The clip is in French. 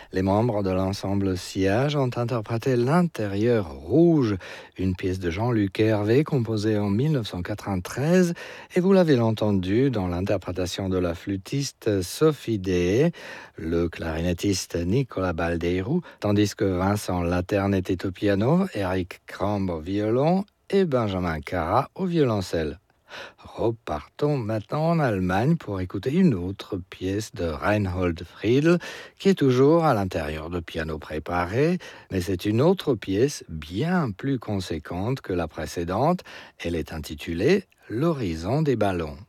Les membres de l'ensemble Sillage ont interprété L'Intérieur rouge, une pièce de Jean-Luc Hervé composée en 1993, et vous l'avez entendu dans l'interprétation de la flûtiste Sophie Day, le clarinettiste Nicolas Baldeirou, tandis que Vincent Laterne était au piano, Eric Kramb au violon et Benjamin Cara au violoncelle. Repartons maintenant en Allemagne pour écouter une autre pièce de Reinhold Friedl qui est toujours à l'intérieur de piano préparé, mais c'est une autre pièce bien plus conséquente que la précédente. Elle est intitulée L'horizon des ballons.